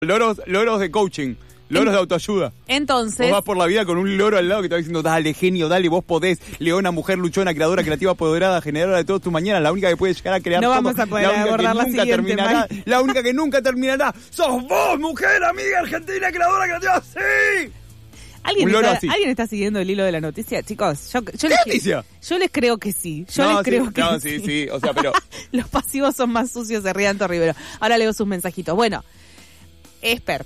Loros de coaching, loros de autoayuda. Entonces... Vos vas por la vida con un loro al lado que te va diciendo, dale, genio, dale, vos podés. Leona, mujer luchona, creadora, creativa, apoderada, generadora de todo tu mañana, la única que puede llegar a crear no todo. Vamos a poder abordar la siguiente, la única que nunca terminará. ¡Sos vos, mujer, amiga argentina, creadora, creativa! ¡Sí! ¿Alguien está siguiendo el hilo de la noticia? Chicos, yo les creo que sí. Sí, o sea, pero... Los pasivos son más sucios de Rianto Rivero. Ahora leo sus mensajitos. Bueno, Expert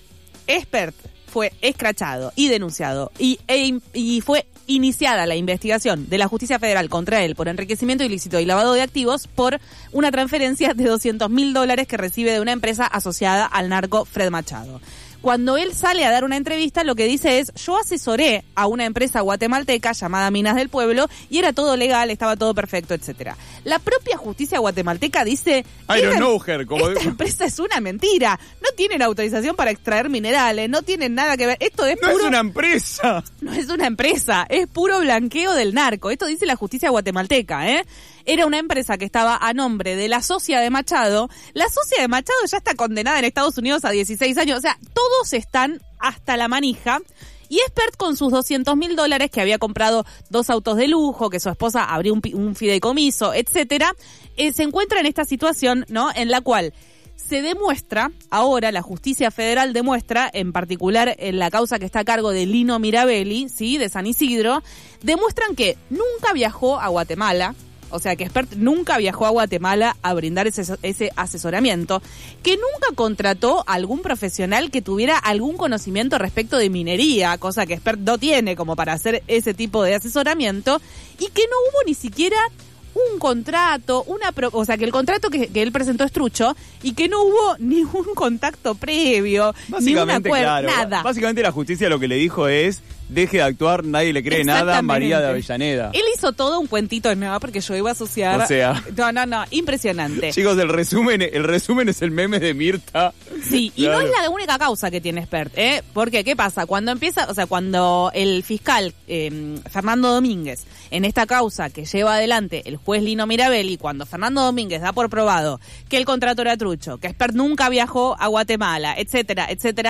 fue escrachado y denunciado y fue iniciada la investigación de la Justicia Federal contra él por enriquecimiento ilícito y lavado de activos por una transferencia de $200.000 que recibe de una empresa asociada al narco Fred Machado. Cuando él sale a dar una entrevista, lo que dice es, yo asesoré a una empresa guatemalteca llamada Minas del Pueblo y era todo legal, estaba todo perfecto, etcétera. La propia justicia guatemalteca dice, esta empresa es una mentira, no tienen autorización para extraer minerales, no tienen nada que ver, esto es puro... No es una empresa. No es una empresa, es puro blanqueo del narco, esto dice la justicia guatemalteca, Era una empresa que estaba a nombre de la socia de Machado. La socia de Machado ya está condenada en Estados Unidos a 16 años. O sea, todos están hasta la manija. Y Expert con sus $200.000 que había comprado 2 autos de lujo, que su esposa abrió un fideicomiso, etcétera, se encuentra en esta situación, ¿no? En la cual se demuestra, ahora la justicia federal demuestra, en particular en la causa que está a cargo de Lino Mirabelli, ¿sí? De San Isidro, demuestran que nunca viajó a Guatemala. O sea, que Expert nunca viajó a Guatemala a brindar ese asesoramiento, que nunca contrató a algún profesional que tuviera algún conocimiento respecto de minería, cosa que Expert no tiene como para hacer ese tipo de asesoramiento, y que no hubo ni siquiera un contrato, o sea, que el contrato que él presentó es trucho y que no hubo ningún contacto previo, ni un acuerdo, nada. Básicamente la justicia lo que le dijo es, deje de actuar, nadie le cree nada, María de Avellaneda. Él hizo todo un cuentito, no, porque yo iba a asociar... O sea... No, impresionante. Chicos, el resumen es el meme de Mirta. Sí, y claro. No es la única causa que tiene Expert, Porque, ¿qué pasa? Cuando cuando el fiscal Fernando Domínguez, en esta causa que lleva adelante el juez Lino Mirabelli, cuando Fernando Domínguez da por probado que el contrato era trucho, que Expert nunca viajó a Guatemala, etcétera,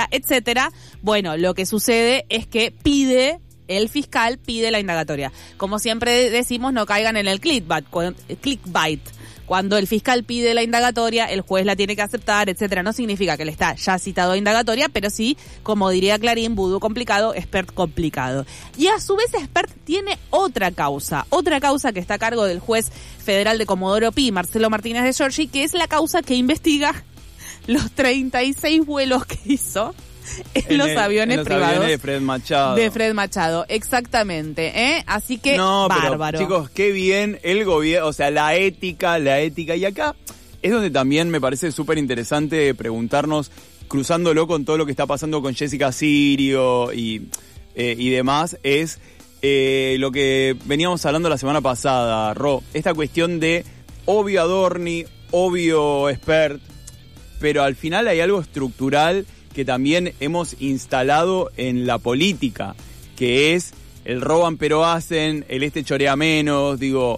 bueno, lo que sucede es que el fiscal pide la indagatoria. Como siempre decimos, no caigan en el clickbait. Cuando el fiscal pide la indagatoria, el juez la tiene que aceptar, etcétera. No significa que le está ya citado a indagatoria, pero sí, como diría Clarín, vudú complicado, Expert complicado. Y a su vez Expert tiene otra causa que está a cargo del juez federal de Comodoro Pi, Marcelo Martínez de Giorgi, que es la causa que investiga los 36 vuelos que hizo en los aviones privados de Fred Machado. De Fred Machado, exactamente, Así que, bárbaro. Pero, chicos, qué bien el gobierno, o sea, la ética, y acá es donde también me parece súper interesante preguntarnos, cruzándolo con todo lo que está pasando con Jessica Sirio y demás, es lo que veníamos hablando la semana pasada, Ro, esta cuestión de obvio Adorni, obvio Expert, pero al final hay algo estructural que también hemos instalado en la política, que es el roban pero hacen, el chorea menos,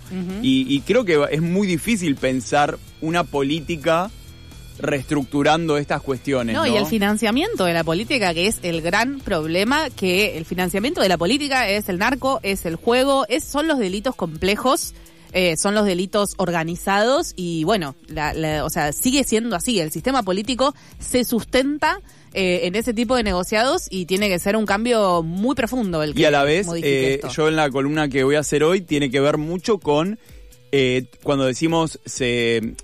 y creo que es muy difícil pensar una política reestructurando estas cuestiones, ¿no? Y el financiamiento de la política, que es el gran problema, que el financiamiento de la política es el narco, es el juego, son los delitos complejos, son los delitos organizados y bueno, o sea, sigue siendo así. El sistema político se sustenta en ese tipo de negociados y tiene que ser un cambio muy profundo el que y a la vez, esto. Yo en la columna que voy a hacer hoy tiene que ver mucho con cuando decimos se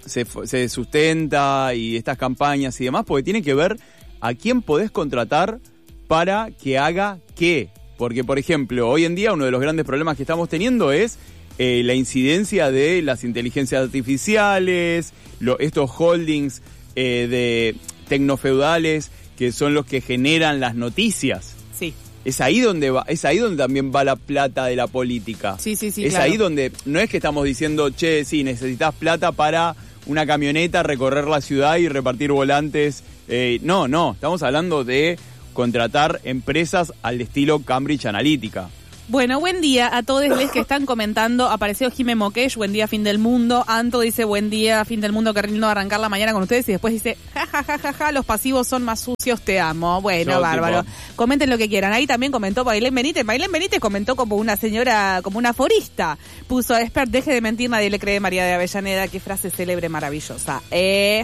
sustenta y estas campañas y demás, porque tiene que ver a quién podés contratar para que haga qué. Porque, por ejemplo, hoy en día uno de los grandes problemas que estamos teniendo es la incidencia de las inteligencias artificiales, estos holdings de tecnofeudales que son los que generan las noticias. Sí. Es ahí donde también va la plata de la política. Sí, es claro. Ahí donde no es que estamos diciendo, che, sí, necesitas plata para una camioneta, recorrer la ciudad y repartir volantes. No, estamos hablando de contratar empresas al estilo Cambridge Analytica. Bueno, buen día a todos los que están comentando. Apareció Jime Mokesh, buen día, fin del mundo. Anto dice, buen día, fin del mundo, qué lindo arrancar la mañana con ustedes. Y después dice, ja, los pasivos son más sucios, te amo. Bueno, yo, bárbaro. Tipo... Comenten lo que quieran. Ahí también comentó Bailén Benítez. Bailén Benítez comentó como una señora, como una aforista. Puso, Expert, deje de mentir, nadie le cree, María de Avellaneda. Qué frase célebre, maravillosa. I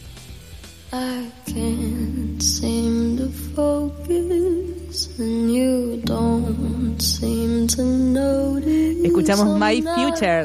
can't seem to focus and you don't seem to notice. Escuchamos My Future